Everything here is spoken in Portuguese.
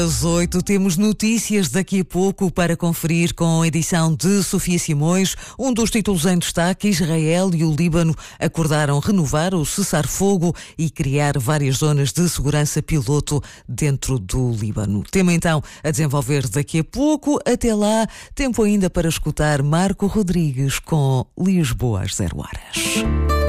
Às 8 temos notícias daqui a pouco para conferir com a edição de Sofia Simões. Um dos títulos em destaque: Israel e o Líbano acordaram renovar o cessar-fogo e criar várias zonas de segurança piloto dentro do Líbano. Tema então a desenvolver daqui a pouco. Até lá, tempo ainda para escutar Marco Rodrigues com Lisboa às 0 horas.